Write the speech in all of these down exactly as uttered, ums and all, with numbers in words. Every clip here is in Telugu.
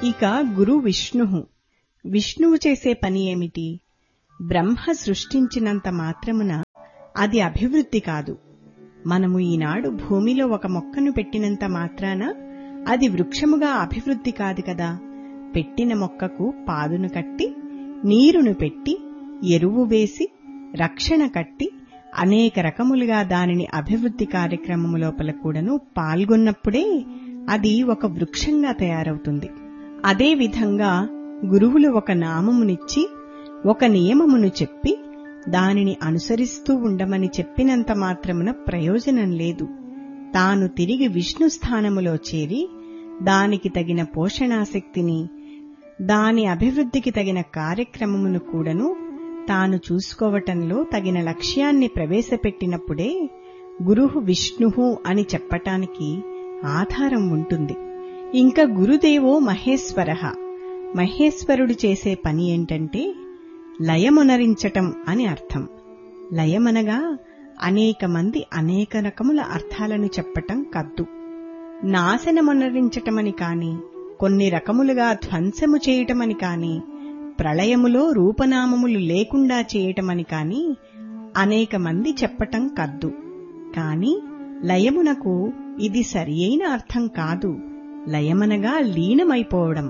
ఇక గురు విష్ణువు. విష్ణువు చేసే పని ఏమిటి? బ్రహ్మ సృష్టించినంత మాత్రమున అది అభివృద్ధి కాదు. మనము ఈనాడు భూమిలో ఒక మొక్కను పెట్టినంత మాత్రాన అది వృక్షముగా అభివృద్ధి కాదు కదా. పెట్టిన మొక్కకు పాదును కట్టి, నీరును పెట్టి, ఎరువు వేసి, రక్షణ కట్టి, అనేక రకములుగా దానిని అభివృద్ధి కార్యక్రమము లోపల కూడాను పాల్గొన్నప్పుడే అది ఒక వృక్షంగా తయారవుతుంది. అదేవిధంగా గురువులు ఒక నామమునిచ్చి, ఒక నియమమును చెప్పి, దానిని అనుసరిస్తూ ఉండమని చెప్పినంత మాత్రమున ప్రయోజనం లేదు. తాను తిరిగి విష్ణు స్థానములో చేరి, దానికి తగిన పోషణాశక్తిని, దాని అభివృద్ధికి తగిన కార్యక్రమమును కూడాను తాను చూసుకోవటంలో తగిన లక్ష్యాన్ని ప్రవేశపెట్టినప్పుడే గురుః విష్ణుః అని చెప్పటానికి ఆధారం ఉంటుంది. ఇంకా గురుదేవో మహేశ్వరః. మహేశ్వరుడు చేసే పని ఏంటంటే లయమునరించటం అని అర్థం. లయమనగా అనేక మంది అనేక రకముల అర్థాలను చెప్పటం కద్దు. నాశనమునరించటమని కాని, కొన్ని రకములుగా ధ్వంసము చేయటమని కాని, ప్రళయములో రూపనామములు లేకుండా చేయటమని కాని అనేక మంది చెప్పటం కద్దు. కాని లయమునకు ఇది సరియైన అర్థం కాదు. లయమనగా లీనమైపోవడం.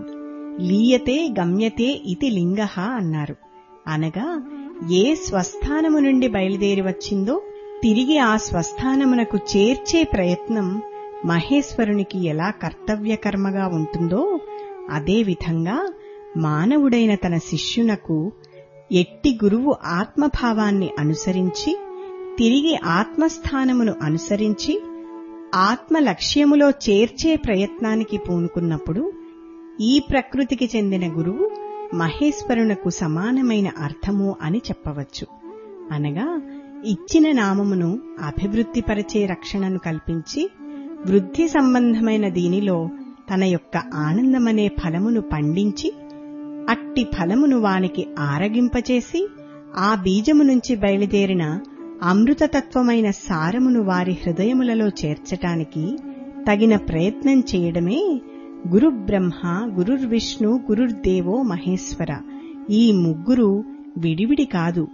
లీయతే గమ్యతే ఇతి లింగః అన్నారు. అనగా ఏ స్వస్థానము నుండి బయలుదేరి వచ్చిందో తిరిగి ఆ స్వస్థానమునకు చేర్చే ప్రయత్నం మహేశ్వరునికి ఎలా కర్తవ్యకర్మగా ఉంటుందో అదేవిధంగా మానవుడైన తన శిష్యునకు ఎట్టి గురువు ఆత్మభావాన్ని అనుసరించి, తిరిగి ఆత్మస్థానమును అనుసరించి, ఆత్మ లక్ష్యములో చేర్చే ప్రయత్నానికి పూనుకున్నప్పుడు ఈ ప్రకృతికి చెందిన గురువు మహేశ్వరునకు సమానమైన అర్థము అని చెప్పవచ్చు. అనగా ఇచ్చిన నామమును అభివృద్ధిపరచే రక్షణను కల్పించి, వృద్ధి సంబంధమైన దీనిలో తన యొక్క ఆనందమనే ఫలమును పండించి, అట్టి ఫలమును వానికి ఆరగింపచేసి, ఆ బీజము నుంచి బయలుదేరిన అమృతతత్వమైన సారమును వారి హృదయములలో చేర్చటానికి తగిన ప్రయత్నం చేయడమే గురుబ్రహ్మ, గురుర్విష్ణు, గురుర్దేవో మహేశ్వర. ఈ ముగ్గురు విడివిడి కాదు.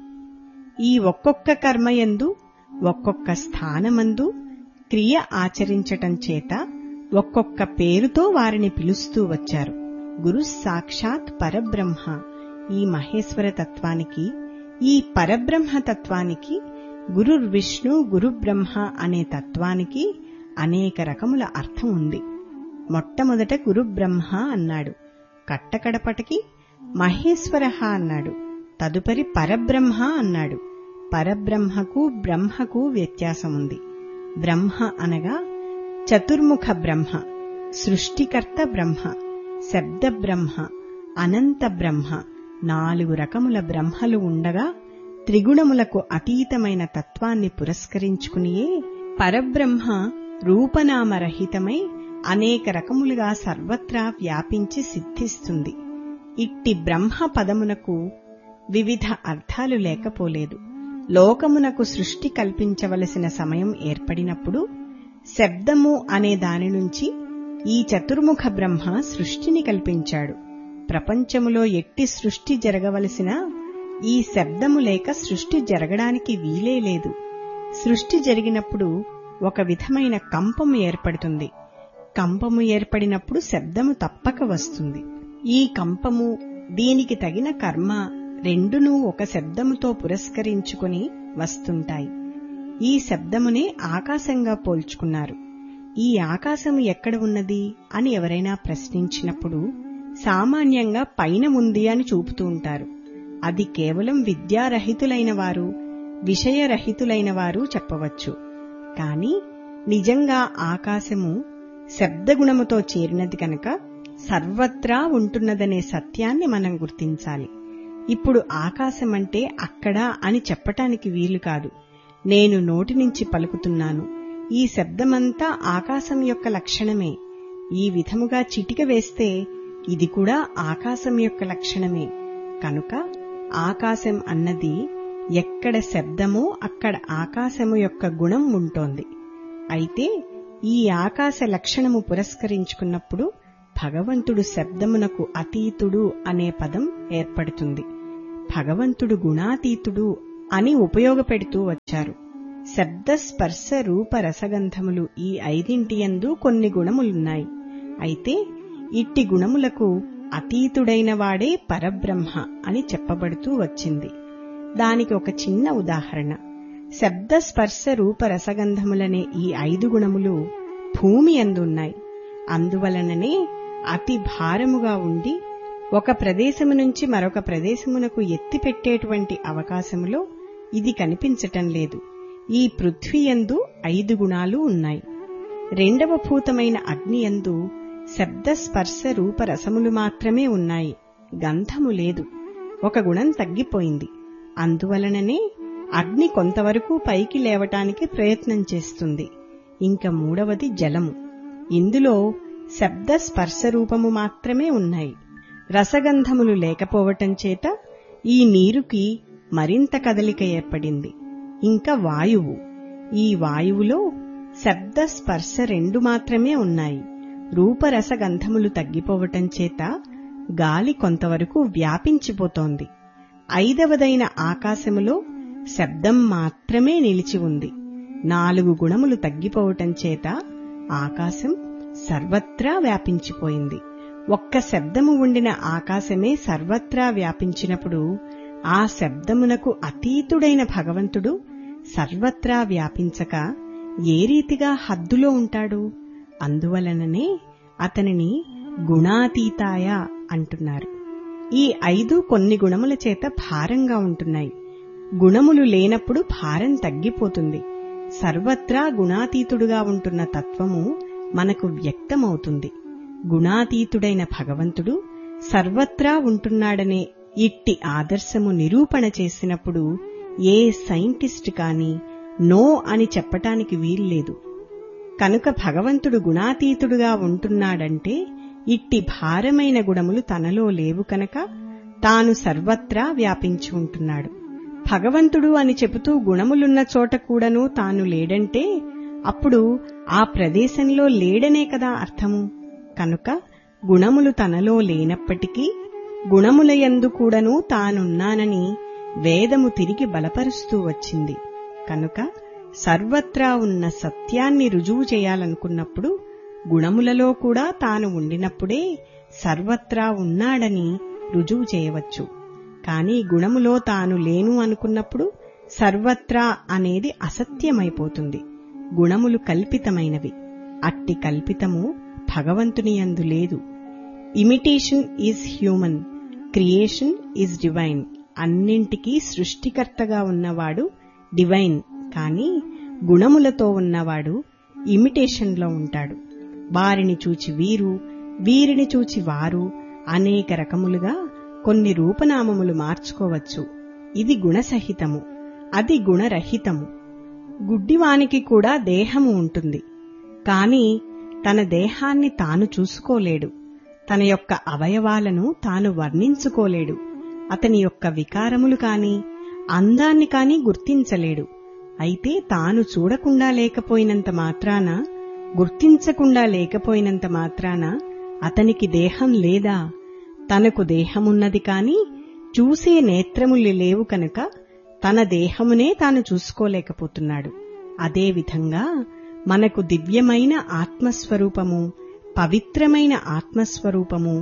ఈ ఒక్కొక్క కర్మయందు, ఒక్కొక్క స్థానమందు క్రియ ఆచరించటం చేత ఒక్కొక్క పేరుతో వారిని పిలుస్తూ వచ్చారు. గురు సాక్షాత్ పరబ్రహ్మ. ఈ మహేశ్వర తత్వానికి, ఈ పరబ్రహ్మ తత్వానికి, గురుర్విష్ణు, గురుబ్రహ్మ అనే తత్వానికి అనేక రకముల అర్థం ఉంది. మొట్టమొదట గురుబ్రహ్మ అన్నాడు, కట్టకడపటికి మహేశ్వర అన్నాడు, తదుపరి పరబ్రహ్మ అన్నాడు. పరబ్రహ్మకు బ్రహ్మకు వ్యత్యాసముంది. బ్రహ్మ అనగా చతుర్ముఖ బ్రహ్మ, సృష్టికర్త బ్రహ్మ, శబ్ద బ్రహ్మ, అనంత బ్రహ్మ, నాలుగు రకముల బ్రహ్మలు ఉండగా త్రిగుణములకు అతీతమైన తత్వాన్ని పురస్కరించుకునియే పరబ్రహ్మ రూపనామరహితమై అనేక రకములుగా సర్వత్రా వ్యాపించి సిద్ధిస్తుంది. ఇట్టి బ్రహ్మ పదమునకు వివిధ అర్థాలు లేకపోలేదు. లోకమునకు సృష్టి కల్పించవలసిన సమయం ఏర్పడినప్పుడు శబ్దము అనే దాని నుంచి ఈ చతుర్ముఖ బ్రహ్మ సృష్టిని కల్పించాడు. ప్రపంచములో ఎట్టి సృష్టి జరగవలసిన ఈ శబ్దము లేక సృష్టి జరగడానికి వీలే లేదు. సృష్టి జరిగినప్పుడు ఒక విధమైన కంపము ఏర్పడుతుంది. కంపము ఏర్పడినప్పుడు శబ్దము తప్పక వస్తుంది. ఈ కంపము, దీనికి తగిన కర్మ రెండునూ ఒక శబ్దముతో పురస్కరించుకుని వస్తుంటాయి. ఈ శబ్దమునే ఆకాశంగా పోల్చుకున్నారు. ఈ ఆకాశము ఎక్కడ ఉన్నది అని ఎవరైనా ప్రశ్నించినప్పుడు సామాన్యంగా పైన ఉంది అని చూపుతూ ఉంటారు. అది కేవలం విద్యారహితులైన వారు, విషయరహితులైన వారు చెప్పవచ్చు. కాని నిజంగా ఆకాశము శబ్దగుణముతో చేరినది కనుక సర్వత్రా ఉంటున్నదనే సత్యాన్ని మనం గుర్తించాలి. ఇప్పుడు ఆకాశమంటే అక్కడ అని చెప్పటానికి వీలు కాదు. నేను నోటి నుంచి పలుకుతున్నాను. ఈ శబ్దమంతా ఆకాశం యొక్క లక్షణమే. ఈ విధముగా చిటిక వేస్తే ఇది కూడా ఆకాశం యొక్క లక్షణమే. కనుక ఆకాశం అన్నది ఎక్కడ శబ్దమో అక్కడ ఆకాశము యొక్క గుణం ఉంటోంది. అయితే ఈ ఆకాశ లక్షణము పురస్కరించుకున్నప్పుడు భగవంతుడు శబ్దమునకు అతీతుడు అనే పదం ఏర్పడుతుంది. భగవంతుడు గుణాతీతుడు అని ఉపయోగపెడుతూ వచ్చారు. శబ్ద స్పర్శ రూప రసగంధములు ఈ ఐదింటియందు కొన్ని గుణములున్నాయి. అయితే ఇట్టి గుణములకు అతీతుడైన వాడే పరబ్రహ్మ అని చెప్పబడుతూ వచ్చింది. దానికి ఒక చిన్న ఉదాహరణ. శబ్ద స్పర్శ రూప రసగంధములనే ఈ ఐదు గుణములు భూమి అందున్నాయి. అందువలననే అతి భారముగా ఉండి ఒక ప్రదేశము నుంచి మరొక ప్రదేశమునకు ఎత్తిపెట్టేటువంటి అవకాశములో ఇది కనిపించటం లేదు. ఈ పృథ్వీయందు ఐదు గుణాలు ఉన్నాయి. రెండవ భూతమైన అగ్నియందు శబ్ద స్పర్శ రూప రసములు మాత్రమే ఉన్నాయి, గంధము లేదు. ఒక గుణం తగ్గిపోయింది. అందువలననే అగ్ని కొంతవరకు పైకి లేవటానికి ప్రయత్నం చేస్తుంది. ఇంక మూడవది జలము. ఇందులో శబ్ద స్పర్శ రూపము మాత్రమే ఉన్నాయి. రసగంధములు లేకపోవటం చేత ఈ నీరుకి మరింత కదలిక ఏర్పడింది. ఇంకా వాయువు. ఈ వాయువులో శబ్ద స్పర్శ రెండు మాత్రమే ఉన్నాయి. రూపరసగంధములు తగ్గిపోవటం చేత గాలి కొంతవరకు వ్యాపించిపోతోంది. ఐదవదైన ఆకాశములో శబ్దం మాత్రమే నిలిచి ఉంది. నాలుగు గుణములు తగ్గిపోవటం చేత ఆకాశం సర్వత్రా వ్యాపించిపోయింది. ఒక్క శబ్దము ఉండిన ఆకాశమే సర్వత్రా వ్యాపించినప్పుడు ఆ శబ్దమునకు అతీతుడైన భగవంతుడు సర్వత్రా వ్యాపించక ఏ రీతిగా హద్దులో ఉంటాడు? అందువలననే అతనిని గుణాతీతాయ అంటున్నారు. ఈ ఐదు కొన్ని గుణముల చేత భారంగా ఉంటున్నాయి. గుణములు లేనప్పుడు భారం తగ్గిపోతుంది. సర్వత్రా గుణాతీతుడుగా ఉంటున్న తత్వము మనకు వ్యక్తమవుతుంది. గుణాతీతుడైన భగవంతుడు సర్వత్రా ఉంటున్నాడనే ఇట్టి ఆదర్శము నిరూపణ చేసినప్పుడు ఏ సైంటిస్ట్ కాని నో అని చెప్పటానికి వీల్లేదు. కనుక భగవంతుడు గుణాతీతుడుగా ఉంటున్నాడంటే ఇట్టి భారమైన గుణములు తనలో లేవు కనుక తాను సర్వత్రా వ్యాపించి ఉంటున్నాడు. భగవంతుడు అని చెబుతూ గుణములున్న చోట కూడాను తాను లేడంటే అప్పుడు ఆ ప్రదేశంలో లేడనే కదా అర్థము. కనుక గుణములు తనలో లేనప్పటికీ గుణములయందు కూడాను తానున్నానని వేదము తిరిగి బలపరుస్తూ వచ్చింది. కనుక సర్వత్రా ఉన్న సత్యాన్ని రుజువు చేయాలనుకున్నప్పుడు గుణములలో కూడా తాను ఉండినప్పుడే సర్వత్రా ఉన్నాడని రుజువు చేయవచ్చు. కాని గుణములో తాను లేను అనుకున్నప్పుడు సర్వత్రా అనేది అసత్యమైపోతుంది. గుణములు కల్పితమైనవి. అట్టి కల్పితము భగవంతుని యందు లేదు. Imitation is human, creation is divine. అన్నింటికీ సృష్టికర్తగా ఉన్నవాడు డివైన్. కాని గుణములతో ఉన్నవాడు ఇమిటేషన్లో ఉంటాడు. వారిని చూచి వీరు, వీరిని చూచి వారు అనేక రకములుగా కొన్ని రూపనామములు మార్చుకోవచ్చు. ఇది గుణసహితము, అది గుణరహితము. గుడ్డివానికి కూడా దేహము ఉంటుంది. కాని తన దేహాన్ని తాను చూసుకోలేడు. తన యొక్క అవయవాలను తాను వర్ణించుకోలేడు. అతని యొక్క వికారములు కాని అందాన్ని కాని గుర్తించలేడు. అయితే తాను చూడకుండా లేకపోయినంత మాత్రాన, గుర్తించకుండా లేకపోయినంత మాత్రాన అతనికి దేహం లేదా? తనకు దేహమున్నది కాని చూసే నేత్రములు లేవు కనుక తన దేహమునే తాను చూసుకోలేకపోతున్నాడు. అదేవిధంగా మనకు దివ్యమైన ఆత్మస్వరూపము, పవిత్రమైన ఆత్మస్వరూపము,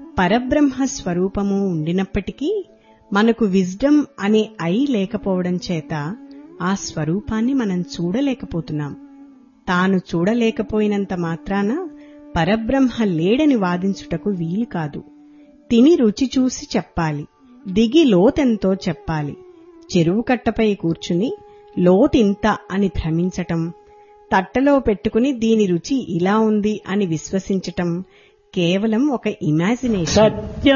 పరబ్రహ్మస్వరూపము ఉండినప్పటికీ మనకు విజ్డమ్ అనే ఐ లేకపోవడం చేత ఆ స్వరూపాన్ని మనం చూడలేకపోతున్నాం. తాను చూడలేకపోయినంత మాత్రాన పరబ్రహ్మ లేడని వాదించుటకు వీలు కాదు. తిని రుచి చూసి చెప్పాలి, దిగి లోతెంతో చెప్పాలి. చెరువు కట్టపై కూర్చుని లోతింత అని భ్రమించటం, తట్టలో పెట్టుకుని దీని రుచి ఇలా ఉంది అని విశ్వసించటం కేవలం ఒక ఇమాజినేషన్.